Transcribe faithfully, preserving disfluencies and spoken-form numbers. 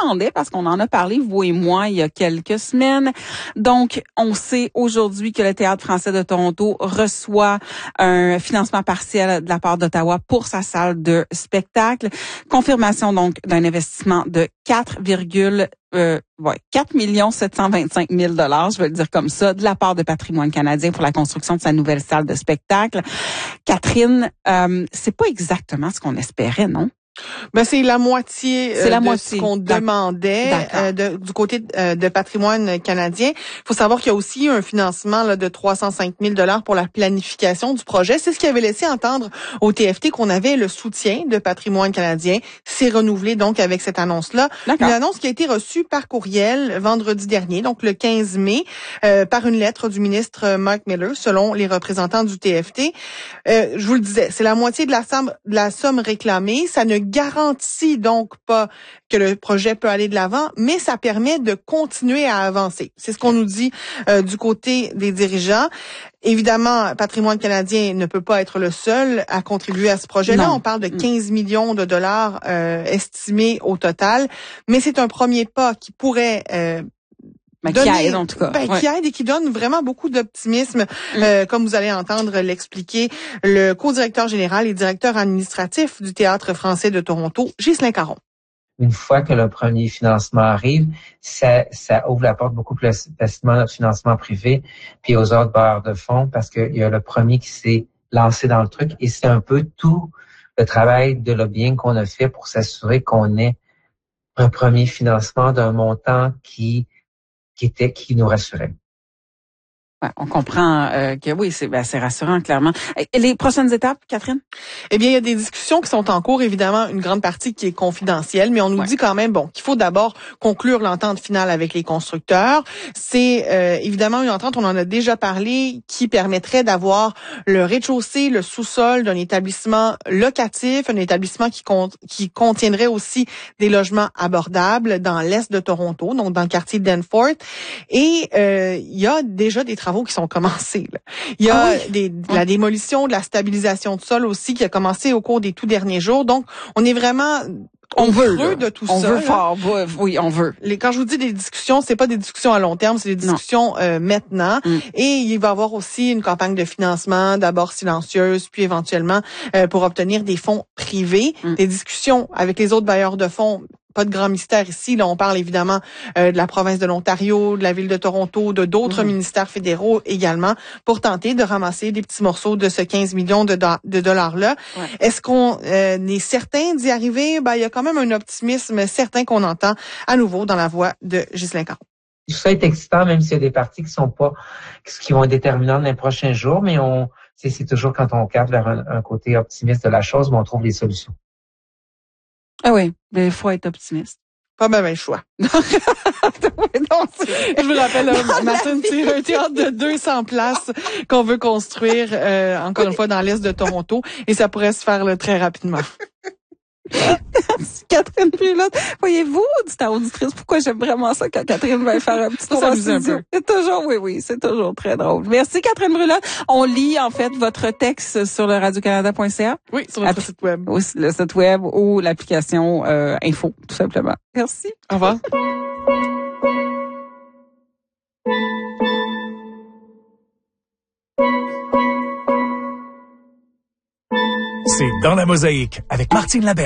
s'attendait parce qu'on en a parlé, vous et moi, il y a quelques semaines. Donc, on sait aujourd'hui que le Théâtre français de Toronto reçoit un financement partiel de la part d'Ottawa pour sa salle de spectacle. Confirmation donc d'un investissement de quatre virgule Euh, ouais, quatre millions sept cent vingt-cinq mille dollars, je vais le dire comme ça, de la part de Patrimoine canadien pour la construction de sa nouvelle salle de spectacle. Catherine, euh, c'est pas exactement ce qu'on espérait, non? Ben c'est la moitié c'est la de moitié. ce qu'on demandait euh, de, du côté euh, de Patrimoine canadien. Il faut savoir qu'il y a aussi un financement là, de trois cent cinq mille dollars pour la planification du projet. C'est ce qui avait laissé entendre au T F T qu'on avait le soutien de Patrimoine canadien. C'est renouvelé donc avec cette annonce-là. D'accord. Une annonce qui a été reçue par courriel vendredi dernier, donc le quinze mai, euh, par une lettre du ministre Mark Miller, selon les représentants du T F T. Euh, je vous le disais, c'est la moitié de la somme, de la somme réclamée. Ça ne garantit donc pas que le projet peut aller de l'avant, mais ça permet de continuer à avancer. C'est ce qu'on nous dit euh, du côté des dirigeants. Évidemment, Patrimoine canadien ne peut pas être le seul à contribuer à ce projet-là. Non. On parle de quinze millions de dollars euh, estimés au total, mais c'est un premier pas qui pourrait euh, Ben, donner, qui aide, en tout cas. Ben, ouais. qui aide et qui donne vraiment beaucoup d'optimisme. Mm. Euh, comme vous allez entendre l'expliquer le co-directeur général et directeur administratif du Théâtre français de Toronto, Ghislain Caron. Une fois que le premier financement arrive, ça, ça ouvre la porte beaucoup plus facilement au financement privé puis aux autres bailleurs de fonds parce qu'il y a le premier qui s'est lancé dans le truc et c'est un peu tout le travail de lobbying qu'on a fait pour s'assurer qu'on ait un premier financement d'un montant qui qui était qui nous rassurait. Ouais, on comprend euh, que oui, c'est ben, c'est rassurant clairement. Et les prochaines étapes, Catherine? Eh bien, il y a des discussions qui sont en cours, évidemment, une grande partie qui est confidentielle, mais on nous ouais. dit quand même bon qu'il faut d'abord conclure l'entente finale avec les constructeurs. C'est euh, évidemment une entente, on en a déjà parlé, qui permettrait d'avoir le rez-de-chaussée, le sous-sol d'un établissement locatif, un établissement qui compte qui contiendrait aussi des logements abordables dans l'est de Toronto, donc dans le quartier Danforth. Et euh, il y a déjà des travaux qui sont commencés. Là. Il y a ah oui. des, de la démolition, de la stabilisation de sol aussi qui a commencé au cours des tout derniers jours. Donc, on est vraiment on veut creux de tout on ça. On veut fort, oui, on veut. Les, quand je vous dis des discussions, c'est pas des discussions à long terme, c'est des discussions euh, maintenant. Mm. Et il va y avoir aussi une campagne de financement, d'abord silencieuse, puis éventuellement euh, pour obtenir des fonds privés, mm. des discussions avec les autres bailleurs de fonds. Pas de grand mystère ici. Là, on parle évidemment euh, de la province de l'Ontario, de la ville de Toronto, de d'autres mmh. ministères fédéraux également, pour tenter de ramasser des petits morceaux de ce quinze millions de, do- de dollars-là. Ouais. Est-ce qu'on euh, est certain d'y arriver? Ben, il y a quand même un optimisme certain qu'on entend à nouveau dans la voix de Ghislain Caron. Ça est excitant, même s'il y a des parties qui sont pas, qui vont être déterminantes dans les prochains jours, mais on, c'est, c'est toujours quand on regarde vers un, un côté optimiste de la chose, mais on trouve des solutions. Ah oui, il faut être optimiste. Pas ben ben choix. non, je vous rappelle, Martine, c'est un théâtre de deux cents places qu'on veut construire, euh, encore une fois, dans l'est de Toronto, et ça pourrait se faire là, très rapidement. Catherine Brulotte, voyez-vous, ta auditrice, pourquoi j'aime vraiment ça quand Catherine va faire un petit tour en studio. C'est toujours, oui, oui, c'est toujours très drôle. Merci Catherine Brulotte. On lit en fait votre texte sur le radio canada point c a. Oui, sur notre App- site web. Oui, le site web ou l'application euh, Info, tout simplement. Merci. Au revoir. C'est Dans la Mosaïque avec Martine Laberge.